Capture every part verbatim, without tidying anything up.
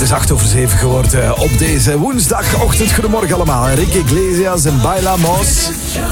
Het is acht over zeven geworden op deze woensdagochtend. Goedemorgen allemaal. Enrique Iglesias en Bailamos.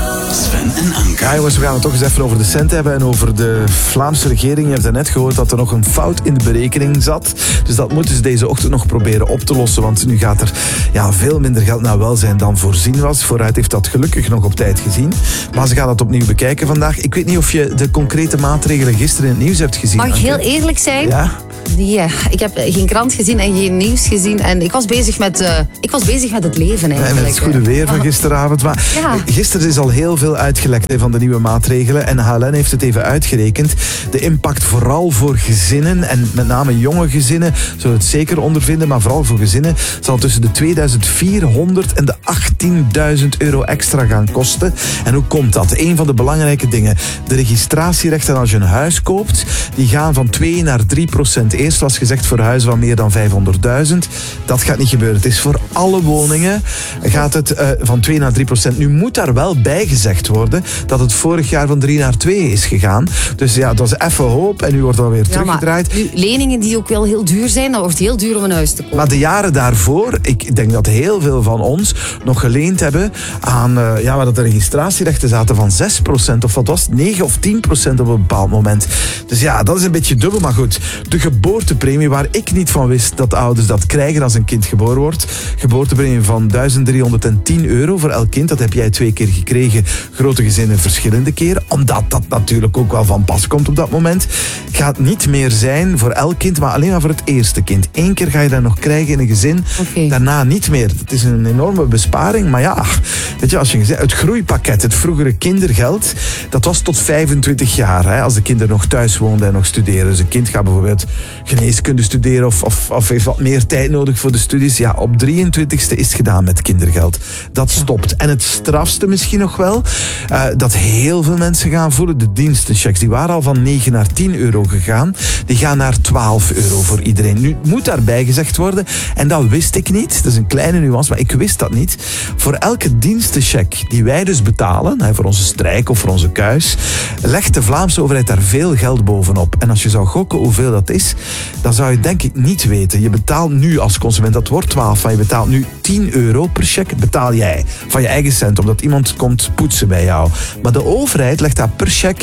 Sven en Anke. Ja jongens, we gaan het toch eens even over de cent hebben en over de Vlaamse regering. Je hebt er net gehoord dat er nog een fout in de berekening zat. Dus dat moeten ze deze ochtend nog proberen op te lossen. Want nu gaat er ja, veel minder geld naar welzijn dan voorzien was. Vooruit heeft dat gelukkig nog op tijd gezien. Maar ze gaan dat opnieuw bekijken vandaag. Ik weet niet of je de concrete maatregelen gisteren in het nieuws hebt gezien. Mag ik Anke? heel eerlijk zijn? Ja? Ja, ik heb geen krant gezien en geen nieuws gezien. En ik was bezig met, uh, ik was bezig met het leven eigenlijk. En het goede weer van gisteravond. Maar Ja. gisteren is al heel veel uitgelekt hè, van de nieuwe maatregelen. En H L N heeft het even uitgerekend. De impact vooral voor gezinnen, en met name jonge gezinnen, zullen het zeker ondervinden. Maar vooral voor gezinnen zal tussen de tweeduizend vierhonderd en de achttienduizend euro extra gaan kosten. En hoe komt dat? Een van de belangrijke dingen. De registratierechten als je een huis koopt, die gaan van twee naar drie procent. Eerst was gezegd voor huizen van meer dan vijfhonderdduizend. Dat gaat niet gebeuren. Het is voor alle woningen gaat het uh, van twee naar drie procent. Nu moet daar wel bij gezegd worden dat het vorig jaar van drie naar twee is gegaan. Dus ja, dat is even hoop en nu wordt dat weer Ja, teruggedraaid. maar nu, leningen die ook wel heel duur zijn, dat wordt heel duur om een huis te kopen. Maar de jaren daarvoor, ik denk dat heel veel van ons nog geleend hebben aan, uh, ja, waar dat de registratierechten zaten van zes procent of wat was het, negen of tien procent op een bepaald moment. Dus ja, dat is een beetje dubbel, maar goed. De geboortepremie, waar ik niet van wist dat ouders dat krijgen als een kind geboren wordt. Geboortepremie van duizend driehonderdtien euro voor elk kind, dat heb jij twee keer gekregen. Grote gezinnen verschillende keren, omdat dat natuurlijk ook wel van pas komt op dat moment. Gaat niet meer zijn voor elk kind, maar alleen maar voor het eerste kind. Eén keer ga je dat nog krijgen in een gezin, Oké. daarna niet meer. Het is een enorme besparing, maar ja, weet je, als je gezegd, het groeipakket, het vroegere kindergeld, dat was tot vijfentwintig jaar, hè, als de kinderen nog thuis woonden en nog studeren. Dus een kind gaat bijvoorbeeld geneeskunde studeren of, of, of heeft wat meer tijd nodig voor de studies. Ja, op drieëntwintigste is het gedaan met kindergeld. Dat stopt. En het strafste misschien nog wel, uh, dat heel veel mensen gaan voelen, de dienstenchecks, die waren al van negen naar tien euro gegaan. Die gaan naar twaalf euro voor iedereen. Nu moet daarbij gezegd worden, en dat wist ik niet, dat is een kleine nuance, maar ik wist dat niet. Voor elke dienstencheck die wij dus betalen, hè, voor onze strijk of voor onze kuis, legt de Vlaamse overheid daar veel geld bovenop. En als je zou gokken hoeveel dat is, dan zou je denk ik niet weten. Je betaalt nu als consument, dat wordt twaalf, maar je betaalt nu tien euro per cheque, betaal jij van je eigen cent, omdat iemand komt poetsen bij jou. Maar de overheid legt daar per cheque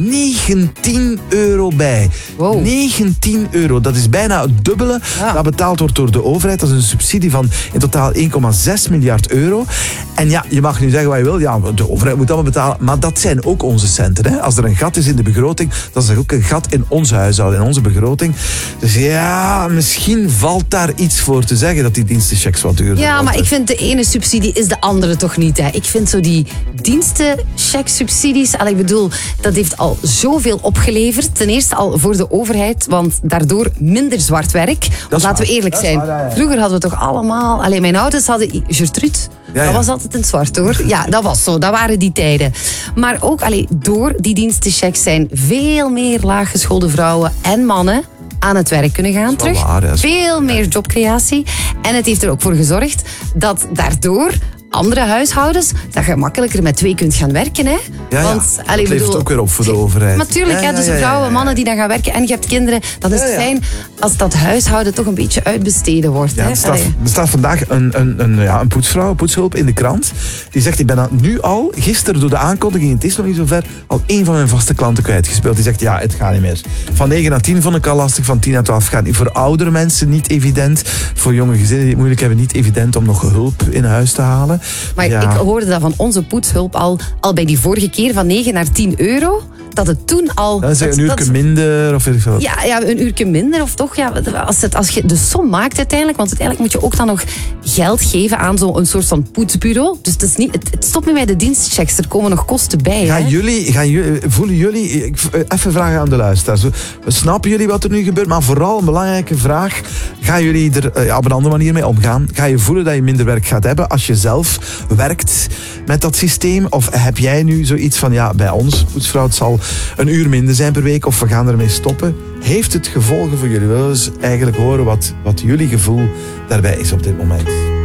negentien euro bij. Wow. negentien euro, dat is bijna het dubbele Ja. dat betaald wordt door de overheid. Dat is een subsidie van in totaal één komma zes miljard euro. En ja, je mag nu zeggen wat je wil, ja, de overheid moet allemaal betalen, maar dat zijn ook onze centen. Hè? Als er een gat is in de begroting, dan is er ook een gat in ons huishouden, in onze begroting. Dus ja, misschien valt daar iets voor te zeggen dat die dienstenchecks wat duurder Ja, maar worden. ik vind de ene subsidie is de andere toch niet. Hè. Ik vind zo die dienstencheck-subsidies, al ik bedoel, dat heeft al zoveel opgeleverd. Ten eerste al voor de overheid, want daardoor minder zwart werk. Want laten we eerlijk Dat is zijn, waar, ja, ja. vroeger hadden we toch allemaal... Alleen mijn ouders hadden Gertrude. Ja, ja. Dat was altijd in het zwart, hoor. Ja, dat was zo. Dat waren die tijden. Maar ook allee, door die dienstenchecks zijn veel meer laaggeschoolde vrouwen en mannen aan het werk kunnen gaan Dat is wel terug. waar, ja, dat is Veel meer jobcreatie. En het heeft er ook voor gezorgd dat daardoor andere huishoudens dat je makkelijker met twee kunt gaan werken. Hè? Ja, ja. Want, Dat allee, levert bedoel, ook weer op voor de overheid. Natuurlijk, Ja, hè, dus ja, ja, ja, vrouwen, ja. mannen die dan gaan werken en je hebt kinderen, dan is Ja, het ja. fijn als dat huishouden toch een beetje uitbesteden wordt. Ja, hè? er, staat, Allee. er staat vandaag een, een, een, ja, een poetsvrouw, een poetshulp in de krant. Die zegt, ik ben dat nu al, gisteren door de aankondiging, het is nog niet zo ver, al één van mijn vaste klanten kwijtgespeeld. Die zegt, ja, het gaat niet meer. Van negen naar tien vond ik al lastig, van tien naar twaalf gaat niet. Voor oudere mensen niet evident. Voor jonge gezinnen die het moeilijk hebben, niet evident om nog hulp in huis te halen. Maar ja. ik hoorde dat van onze poetshulp al, al bij die vorige keer van negen naar tien euro. Dat het toen al... Dan zeg je dat- een dat- uurtje minder of weet ik veel wat. Ja, ja, een uurtje minder of toch. Ja, als, het, als je de som maakt uiteindelijk, want uiteindelijk moet je ook dan nog geld geven aan zo'n soort van poetsbureau. Dus het, is niet, het, het stopt niet bij de dienstchecks, er komen nog kosten bij. Gaan Hè? jullie, gaan jullie, voelen jullie, ik- even vragen aan de luisteraars. Snappen jullie wat er nu gebeurt? Maar vooral een belangrijke vraag, gaan jullie er eh, ja, op een andere manier mee omgaan? Ga je voelen dat je minder werk gaat hebben als je zelf werkt met dat systeem? Of heb jij nu zoiets van, ja, bij ons, poetsvrouw, het zal een uur minder zijn per week of we gaan ermee stoppen? Heeft het gevolgen voor jullie? We willen eens eigenlijk horen wat, wat jullie gevoel daarbij is op dit moment.